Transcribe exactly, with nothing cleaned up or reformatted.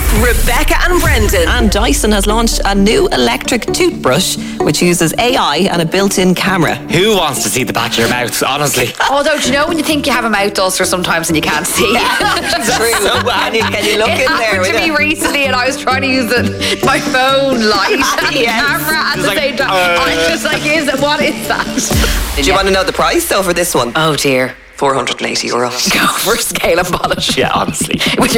Rebecca and Brendan. And Dyson has launched a new electric toothbrush which uses A I and a built-in camera. Who wants to see the back of your mouth, honestly? Although, do you know when you think you have a mouth ulcer sometimes and you can't see? It's true. Can you, can you look it in there? happened to me it? recently and I was trying to use it, my phone light and the Yes. camera at It's the like, same time. uh, I was just like, is it, what is that? Do you want to know the price though for this one? Oh dear. four hundred eighty euro. Go for scale and polish. Yeah, honestly. With your